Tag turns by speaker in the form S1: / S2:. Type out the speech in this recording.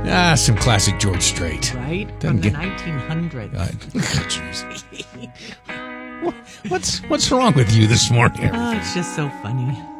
S1: Some classic George Strait.
S2: Right?
S1: Doesn't
S2: From the
S1: get-
S2: 1900s.
S1: Jeez. What's wrong with you this morning?
S2: Oh, it's just so funny.